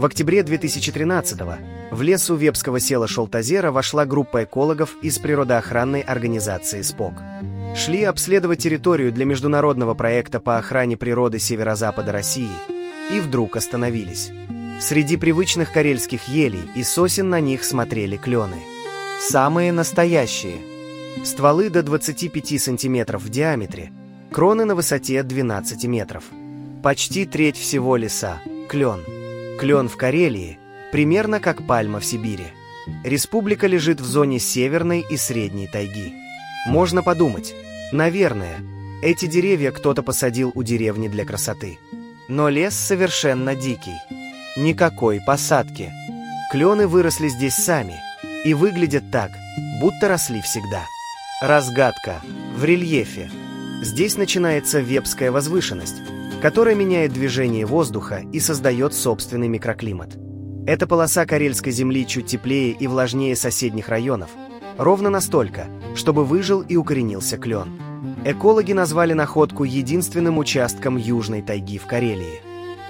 В октябре 2013-го в лес у Вепского села Шолтозера вошла группа экологов из природоохранной организации СПОК. Шли обследовать территорию для международного проекта по охране природы северо-запада России и вдруг остановились. Среди привычных карельских елей и сосен на них смотрели клены. Самые настоящие. Стволы до 25 сантиметров в диаметре, кроны на высоте 12 метров. Почти треть всего леса – клен. Клен в Карелии примерно как пальма в Сибири. Республика лежит в зоне северной и средней тайги. Можно подумать, наверное, эти деревья кто-то посадил у деревни для красоты. Но лес совершенно дикий. Никакой посадки. Клены выросли здесь сами и выглядят так, будто росли всегда. Разгадка в рельефе. Здесь начинается Вепская возвышенность, которая меняет движение воздуха и создает собственный микроклимат. Эта полоса карельской земли чуть теплее и влажнее соседних районов, ровно настолько, чтобы выжил и укоренился клен. Экологи назвали находку единственным участком южной тайги в Карелии.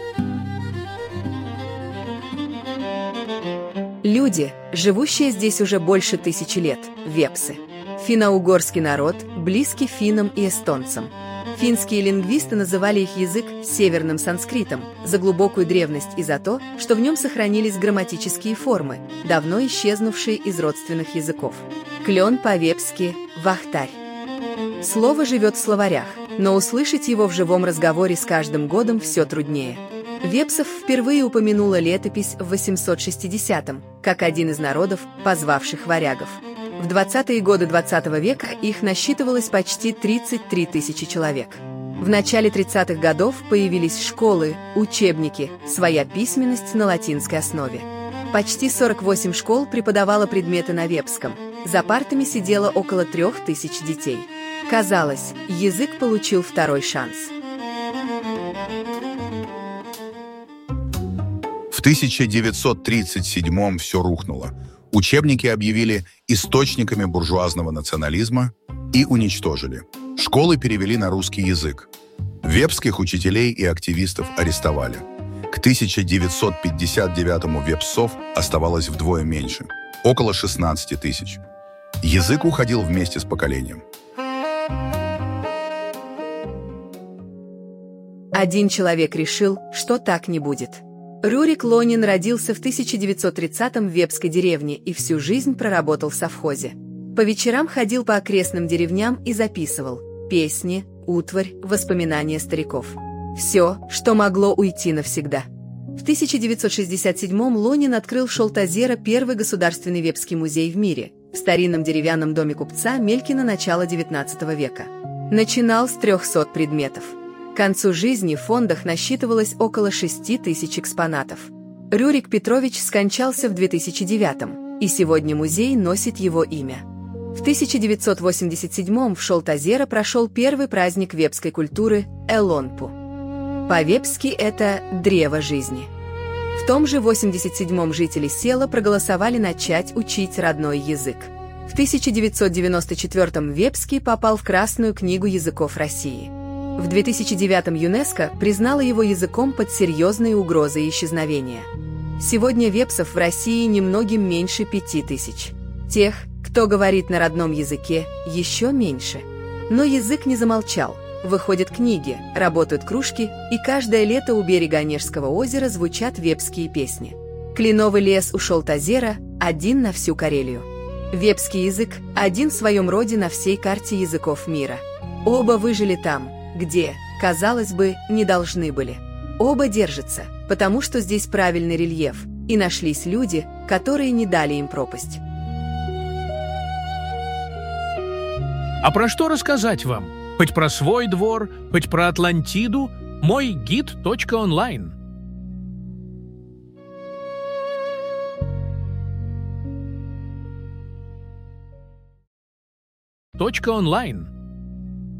Люди, живущие здесь уже больше 1000 лет, вепсы. Финно-угорский народ, близкий финнам и эстонцам. Финские лингвисты называли их язык северным санскритом за глубокую древность и за то, что в нем сохранились грамматические формы, давно исчезнувшие из родственных языков. Клен по-вепски «вахтарь». Слово живет в словарях, но услышать его в живом разговоре с каждым годом все труднее. Вепсов впервые упомянула летопись в 860-м, как один из народов, позвавших варягов. В 20-е годы XX века их насчитывалось почти 33 тысячи человек. В начале 30-х годов появились школы, учебники, своя письменность на латинской основе. Почти 48 школ преподавало предметы на вепском. За партами сидело около 3000 детей. Казалось, язык получил второй шанс. В 1937-м все рухнуло. Учебники объявили источниками буржуазного национализма и уничтожили. Школы перевели на русский язык. Вепских учителей и активистов арестовали. К 1959-му вепсов оставалось вдвое меньше, около 16 тысяч. Язык уходил вместе с поколением. Один человек решил, что так не будет. Рюрик Лонин родился в 1930-м в вепской деревне и всю жизнь проработал в совхозе. По вечерам ходил по окрестным деревням и записывал песни, утварь, воспоминания стариков. Все, что могло уйти навсегда. В 1967-м Лонин открыл в Шолтозера первый государственный вепский музей в мире, в старинном деревянном доме купца Мелькина начала XIX века. Начинал с 300 предметов. К концу жизни в фондах насчитывалось около 6000 экспонатов. Рюрик Петрович скончался в 2009-м, и сегодня музей носит его имя. В 1987-м в Шолтозера прошел первый праздник вепской культуры – Элонпу. По-вепски это «древо жизни». В том же 87-м жители села проголосовали начать учить родной язык. В 1994-м вепский попал в Красную книгу языков России. В 2009-м ЮНЕСКО признало его языком под серьезной угрозой исчезновения. Сегодня вепсов в России немногим меньше 5000. Тех, кто говорит на родном языке, еще меньше. Но язык не замолчал. Выходят книги, работают кружки, и каждое лето у берега Онежского озера звучат вепские песни. Кленовый лес у Шолтозера один на всю Карелию. Вепский язык один в своем роде на всей карте языков мира. Оба выжили там, где, казалось бы, не должны были. Оба держатся, потому что здесь правильный рельеф, и нашлись люди, которые не дали им пропасть. А про что рассказать вам? Хоть про свой двор, хоть про Атлантиду, мой гид.онлайн. .онлайн.